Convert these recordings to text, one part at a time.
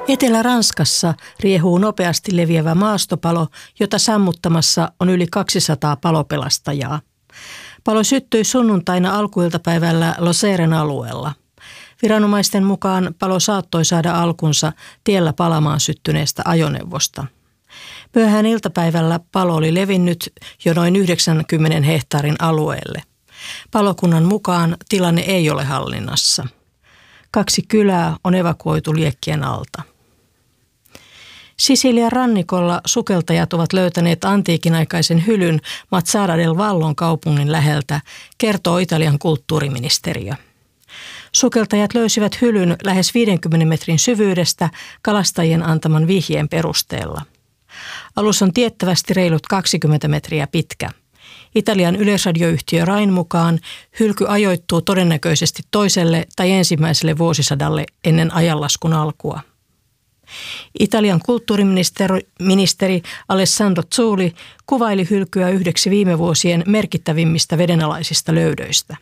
Etelä-Ranskassa riehuu nopeasti leviävä maastopalo, jota sammuttamassa on yli 200 palopelastajaa. Palo syttyi sunnuntaina alkuiltapäivällä Lozéren alueella. Viranomaisten mukaan palo saattoi saada alkunsa tiellä palamaan syttyneestä ajoneuvosta. Myöhään iltapäivällä palo oli levinnyt jo noin 90 hehtaarin alueelle. Palokunnan mukaan tilanne ei ole hallinnassa. 2 kylää on evakuoitu liekkien alta. Sisilian rannikolla sukeltajat ovat löytäneet antiikinaikaisen hylyn Mazara del Vallon kaupungin läheltä, kertoo Italian kulttuuriministeriö. Sukeltajat löysivät hylyn lähes 50 metrin syvyydestä kalastajien antaman vihjeen perusteella. Alus on tiettävästi reilut 20 metriä pitkä. Italian yleisradioyhtiö Rain mukaan hylky ajoittuu todennäköisesti toiselle tai ensimmäiselle vuosisadalle ennen ajanlaskun alkua. Italian kulttuuriministeri Alessandro Zuli kuvaili hylkyä yhdeksi viime vuosien merkittävimmistä vedenalaisista löydöistä.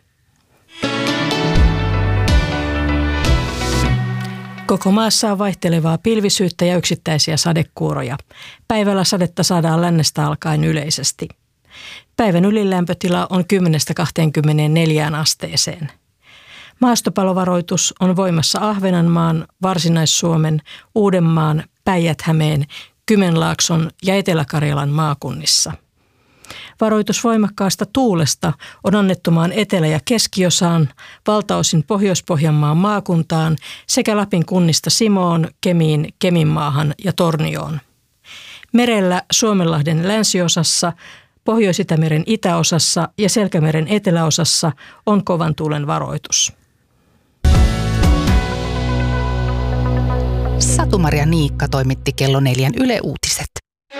Koko maassa on vaihtelevaa pilvisyyttä ja yksittäisiä sadekuuroja. Päivällä sadetta saadaan lännestä alkaen yleisesti. Päivän ylilämpötila on 10–24 asteeseen. Maastopalovaroitus on voimassa Ahvenanmaan, Varsinais-Suomen, Uudenmaan, Päijät-Hämeen, Kymenlaakson ja Etelä-Karjalan maakunnissa. Varoitus voimakkaasta tuulesta on annettu maan etelä- ja keskiosaan, valtaosin Pohjois-Pohjanmaan maakuntaan sekä Lapin kunnista Simoon, Kemiin, Keminmaahan ja Tornioon. Merellä Suomenlahden länsiosassa, Pohjois-Itämeren itäosassa ja Selkämeren eteläosassa on kovan tuulen varoitus. Satu-Maria Niikka toimitti kello 4 Yle Uutiset.